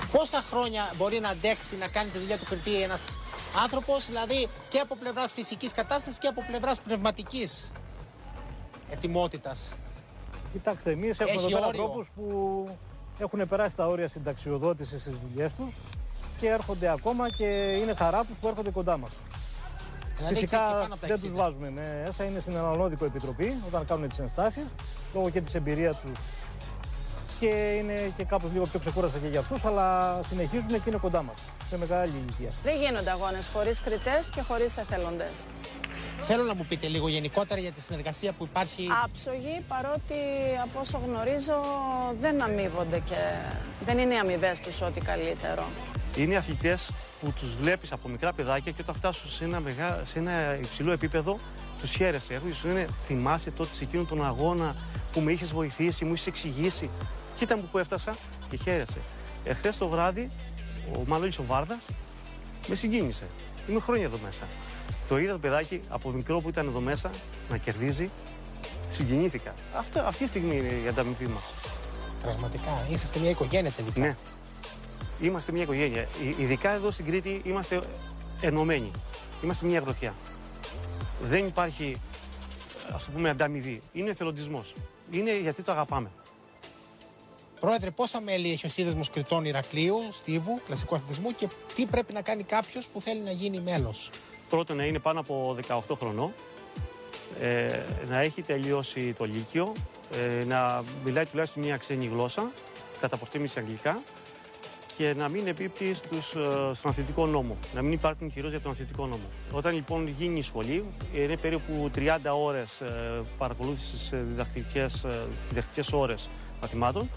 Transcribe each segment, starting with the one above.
Πόσα χρόνια μπορεί να αντέξει να κάνει τη δουλειά του κριτή ένας άνθρωπος, δηλαδή και από πλευράς φυσικής κατάστασης και από πλευράς πνευματικής ετοιμότητας? Κοιτάξτε, εμείς έχουμε εδώ πέρα ανθρώπους που έχουν περάσει τα όρια συνταξιοδότησης στις δουλειές τους και έρχονται ακόμα και είναι χαρά τους που έρχονται κοντά μας. Δηλαδή φυσικά δεν τους βάζουμε μέσα, είναι στην αναλογικό επιτροπή όταν κάνουν τις ενστάσεις, λόγω και της εμπειρίας τους και είναι και κάπως λίγο πιο ξεκούρασα και για αυτούς, αλλά συνεχίζουν και είναι κοντά μας, σε μεγάλη ηλικία. Δεν γίνονται αγώνες χωρίς κριτές και χωρίς εθελοντές. Θέλω να μου πείτε λίγο γενικότερα για τη συνεργασία που υπάρχει. Άψογοι, παρότι από όσο γνωρίζω δεν αμείβονται και δεν είναι οι αμοιβές τους ό,τι καλύτερο. Είναι αθλητές που τους βλέπεις από μικρά παιδάκια και όταν φτάσουν σε ένα υψηλό επίπεδο τους χαίρεσαι. Σου λένε, θυμάσαι τότε σε εκείνον τον αγώνα που με είχες βοηθήσει, μου είχες εξηγήσει. Κοίτα μου που έφτασα και χαίρεσαι. Εχθές το βράδυ ο Μανώλης ο Βάρδας με συγκίνησε. Είμαι χρόνια εδώ μέσα. Το είδα το παιδάκι από μικρό που ήταν εδώ μέσα να κερδίζει. Συγκινήθηκα. Αυτή τη στιγμή είναι η ανταμοιβή μας. Πραγματικά, είσαστε μια οικογένεια τελικά. Ναι. Είμαστε μια οικογένεια. Ειδικά εδώ στην Κρήτη είμαστε ενωμένοι. Είμαστε μια γροθιά. Δεν υπάρχει, ας το πούμε, ανταμοιβή. Είναι εθελοντισμός. Είναι γιατί το αγαπάμε. Πρόεδρε, πόσα μέλη έχει ο Σύνδεσμος Κριτών Ηρακλείου, Στίβου, κλασικού αθλητισμού και τι πρέπει να κάνει κάποιος που θέλει να γίνει μέλος? Πρώτον, να είναι πάνω από 18 χρονών, να έχει τελειώσει το Λύκειο, να μιλάει τουλάχιστον μια ξένη γλώσσα, κατά προτίμηση αγγλικά, και να μην εμπίπτει στον αθλητικό νόμο. Να μην υπάρχουν κυρίως για τον αθλητικό νόμο. Όταν λοιπόν γίνει η σχολή, είναι περίπου 30 ώρες παρακολούθησης διδακτικές ώρες μαθημάτων.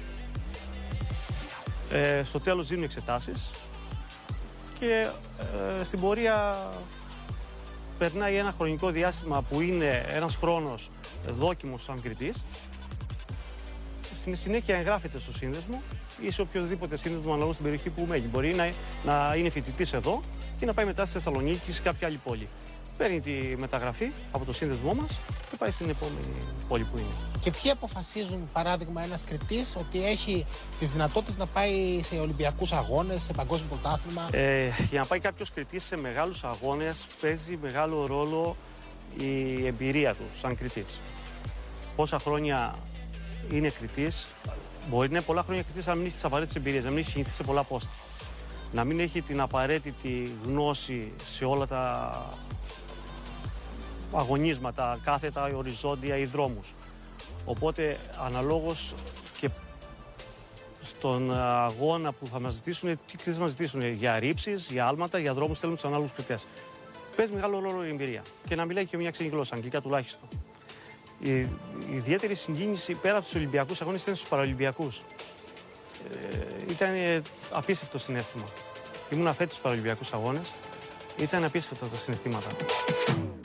Στο τέλος δίνουν εξετάσεις και στην πορεία περνάει ένα χρονικό διάστημα που είναι ένας χρόνος δόκιμος σαν κριτής. Στην συνέχεια εγγράφεται στο σύνδεσμο ή σε οποιοδήποτε σύνδεσμο ανάλογα στην περιοχή που μένει. Μπορεί να είναι φοιτητής εδώ και να πάει μετά στη Θεσσαλονίκη ή σε κάποια άλλη πόλη. Παίρνει τη μεταγραφή από το σύνδεσμό μας και πάει στην επόμενη πόλη που είναι. Και ποιοι αποφασίζουν, παράδειγμα, ένας κριτής ότι έχει τις δυνατότητες να πάει σε Ολυμπιακούς αγώνες, σε παγκόσμιο πρωτάθλημα? Για να πάει κάποιος κριτής σε μεγάλους αγώνες παίζει μεγάλο ρόλο η εμπειρία του σαν κριτής. Πόσα χρόνια είναι κριτής, μπορεί να είναι πολλά χρόνια κριτής, αλλά να μην έχει τις απαραίτητες εμπειρίες, να μην έχει κινηθεί σε πολλά πόστα. Να μην έχει την απαραίτητη γνώση σε όλα τα αγωνίσματα, κάθετα, οριζόντια ή δρόμους. Οπότε, αναλόγως και στον αγώνα που θα μας ζητήσουν, τι κριτές θα μας ζητήσουν, για ρήψεις, για άλματα, για δρόμους, θέλουν τους ανάλογους κριτές. Παίζει μεγάλο ρόλο η εμπειρία και να μιλάει και μια ξένη γλώσσα, αγγλικά τουλάχιστον. Η ιδιαίτερη συγκίνηση πέρα από τους Ολυμπιακούς αγώνες ήταν στους Παραολυμπιακούς. Ήταν απίστευτο συναίσθημα. Ήμουν αφέτης στους Παραολυμπιακούς αγώνες. Ήταν απίστευτο τα συναισθήματα.